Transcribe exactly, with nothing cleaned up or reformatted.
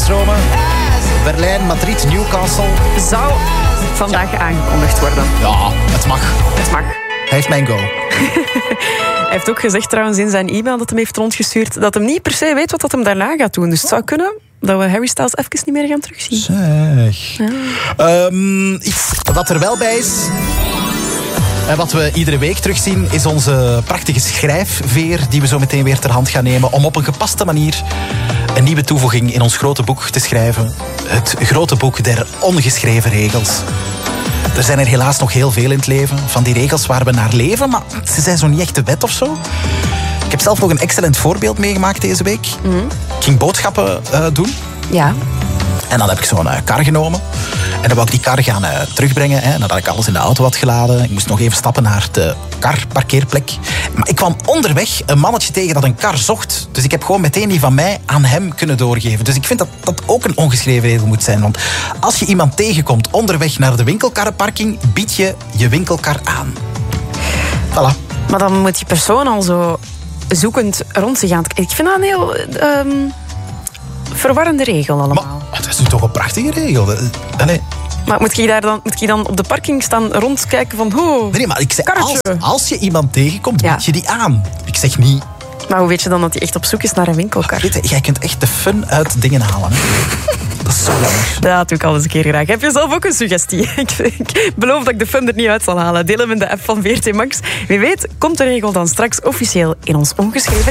Parijs-Rome, Berlijn, Madrid, Newcastle. Zou vandaag ja. aangekondigd worden. Ja, het mag. Het mag. Hij heeft mijn go. Hij heeft ook gezegd trouwens in zijn e-mail dat hem heeft rondgestuurd dat hem niet per se weet wat dat hem daarna gaat doen. Dus het zou kunnen dat we Harry Styles even niet meer gaan terugzien. Zeg. Ja. Um, iets wat er wel bij is... En wat we iedere week terugzien is onze prachtige schrijfveer die we zo meteen weer ter hand gaan nemen om op een gepaste manier een nieuwe toevoeging in ons grote boek te schrijven. Het grote boek der ongeschreven regels. Er zijn er helaas nog heel veel in het leven van die regels waar we naar leven, maar ze zijn zo niet echt de wet of zo. Ik heb zelf nog een excellent voorbeeld meegemaakt deze week. Mm-hmm. Ik ging boodschappen uh, doen. Ja. En dan heb ik zo'n uh, kar genomen. En dan wou ik die kar gaan uh, terugbrengen. Hè, nadat ik alles in de auto had geladen. Ik moest nog even stappen naar de karparkeerplek. Maar ik kwam onderweg een mannetje tegen dat een kar zocht. Dus ik heb gewoon meteen die van mij aan hem kunnen doorgeven. Dus ik vind dat dat ook een ongeschreven regel moet zijn. Want als je iemand tegenkomt onderweg naar de winkelkarrenparking, bied je je winkelkar aan. Voilà. Maar dan moet die persoon al zo zoekend rond zich gaan. Ik vind dat een heel... Um... verwarrende regel allemaal. Maar dat is nu toch een prachtige regel. Allee. Maar moet je, daar dan, moet je dan op de parking staan rondkijken van... Oh, nee, maar ik zeg, als, als je iemand tegenkomt, ja. bied je die aan. Ik zeg niet... Maar hoe weet je dan dat hij echt op zoek is naar een winkelkar? Weet je, jij kunt echt de fun uit dingen halen. Hè? Dat is zo jammer. Dat doe ik al eens een keer graag. Heb je zelf ook een suggestie? Ik, ik beloof dat ik de fun er niet uit zal halen. Deel hem in de app van V R T Max. Wie weet komt de regel dan straks officieel in ons ongeschreven